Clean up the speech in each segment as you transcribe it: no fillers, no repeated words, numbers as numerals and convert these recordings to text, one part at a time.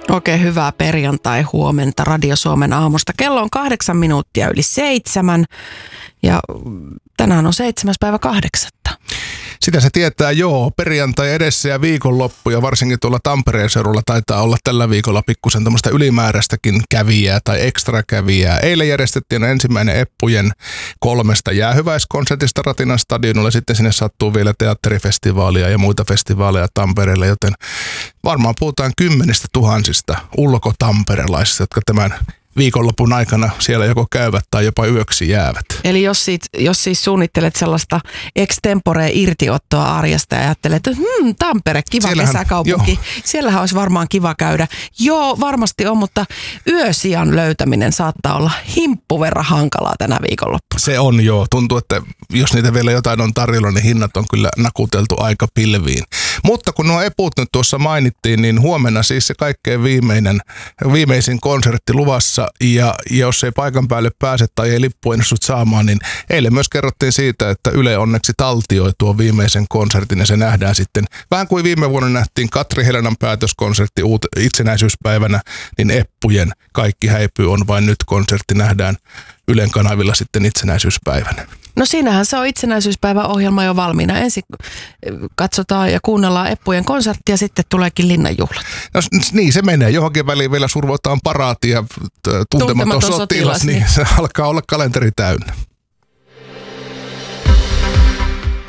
Oikein hyvää perjantai-huomenta Radio Suomen aamusta. Kello on 8 minuuttia yli 7 ja tänään on 7.8. Sitä se tietää, joo. Perjantai edessä ja viikonloppu ja varsinkin tuolla Tampereen seudulla taitaa olla tällä viikolla pikkusen tämmöistä ylimääräistäkin kävijää tai ekstra kävijää. Eilen järjestettiin ensimmäinen Eppujen 3 jäähyväiskonsertista Ratinan stadionilla. Sitten sinne sattuu vielä teatterifestivaalia ja muita festivaaleja Tampereelle, joten varmaan puhutaan 10 000 ulkotamperelaisista, jotka tämän viikonlopun aikana siellä joko käyvät tai jopa yöksi jäävät. Eli jos siis suunnittelet sellaista extempore irtiottoa arjesta ja ajattelet, että Tampere, kiva kesäkaupunki, siellähän olisi varmaan kiva käydä. Joo, varmasti on, mutta yösijan löytäminen saattaa olla himppuverran hankalaa tänä viikonloppuna. Se on joo. Tuntuu, että jos niitä vielä jotain on tarjolla, niin hinnat on kyllä nakuteltu aika pilviin. Mutta kun nuo eput nyt tuossa mainittiin, niin huomenna siis se kaikkein viimeisin konsertti luvassa. Ja jos ei paikan päälle pääse tai ei lippu ennustut saamaan, niin eilen myös kerrottiin siitä, että Yle onneksi taltioi tuo viimeisen konsertin ja se nähdään sitten. Vähän kuin viime vuonna nähtiin Katri Helenan päätöskonsertti itsenäisyyspäivänä, niin Eppujen Kaikki häipyy on vain nyt -konsertti nähdään Ylen kanavilla sitten itsenäisyyspäivänä. No siinähän se on itsenäisyyspäiväohjelma jo valmiina. Ensin katsotaan ja kuunnellaan Eppujen konserttia ja sitten tuleekin linnanjuhlat. No niin se menee. Johonkin väliin vielä survotaan paraati ja tuntematon sotilas, niin se alkaa olla kalenteri täynnä.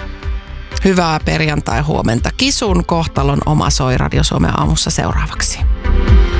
Hyvää perjantai-huomenta. Kisun kohtalon oma soi Radio Suomen aamussa seuraavaksi.